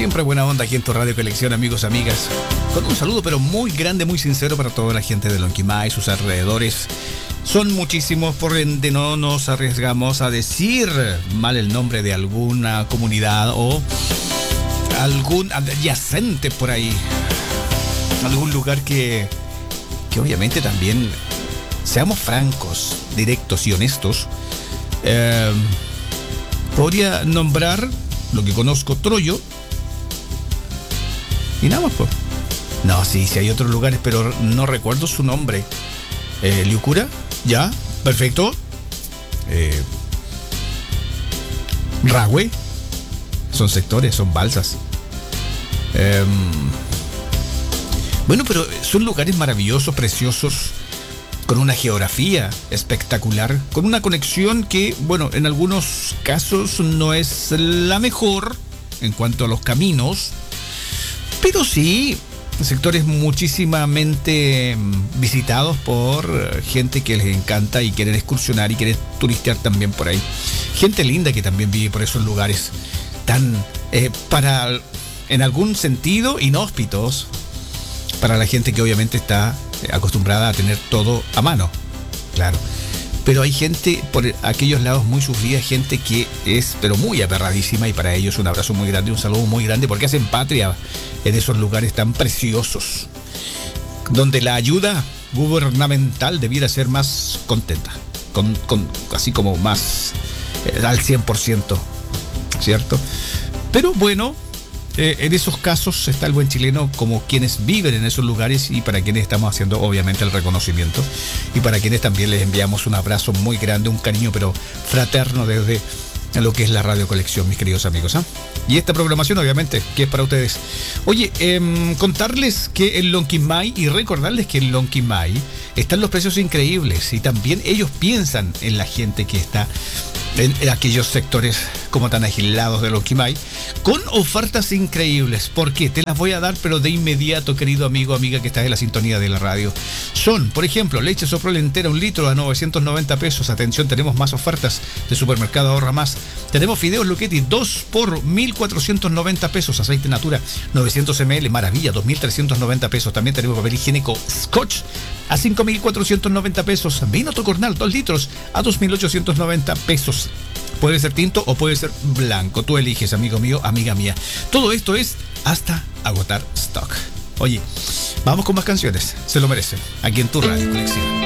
Siempre buena onda aquí en tu Radio Colección, amigos, amigas. Con un saludo pero muy grande, muy sincero para toda la gente de Lonquimay y sus alrededores. Son muchísimos, por ende no nos arriesgamos a decir mal el nombre de alguna comunidad o algún adyacente por ahí. Algún lugar que obviamente también, seamos francos, directos y honestos, podría nombrar lo que conozco, Troyo, y nada más, pues. No, sí hay otros lugares, pero no recuerdo su nombre. Liucura, ya, perfecto. Rahue, son sectores, son balsas. Bueno, pero son lugares maravillosos, preciosos, con una geografía espectacular, con una conexión que, bueno, en algunos casos no es la mejor en cuanto a los caminos, pero sí sectores muchísimamente visitados por gente que les encanta y quieren excursionar y quieren turistear también por ahí. Gente linda que también vive por esos lugares tan, en algún sentido, inhóspitos para la gente que obviamente está acostumbrada a tener todo a mano, claro. Pero hay gente por aquellos lados muy sufrida, gente que es pero muy aperradísima, y para ellos un abrazo muy grande, un saludo muy grande, porque hacen patria en esos lugares tan preciosos, donde la ayuda gubernamental debiera ser más contenta, así como más al 100%, ¿cierto? Pero bueno, en esos casos está el buen chileno, como quienes viven en esos lugares y para quienes estamos haciendo obviamente el reconocimiento, y para quienes también les enviamos un abrazo muy grande, un cariño pero fraterno desde lo que es la Radio Colección, mis queridos amigos, ¿eh? Y esta programación obviamente que es para ustedes. Oye, contarles que en Lonquimay, y recordarles que en Lonquimay están los precios increíbles, y también ellos piensan en la gente que está en aquellos sectores como tan aislados de Lonquimay, con ofertas increíbles. ¿Por qué? Te las voy a dar, pero de inmediato, querido amigo, amiga que estás en la sintonía de la radio. Son, por ejemplo, leche Soprole entera, 1 litro a 990 pesos. Atención, tenemos más ofertas de Supermercado Ahorra Más. Tenemos fideos Luchetti 2 por 1.490 pesos. Aceite Natura 900 ml, maravilla, 2.390 pesos. También tenemos papel higiénico Scotch a 5.490 pesos. Vino Tocornal 2 litros a 2.890 pesos. Puede ser tinto o puede ser blanco. Tú eliges, amigo mío, amiga mía. Todo esto es hasta agotar stock. Oye, vamos con más canciones. Se lo merecen. Aquí en tu Radio Colección.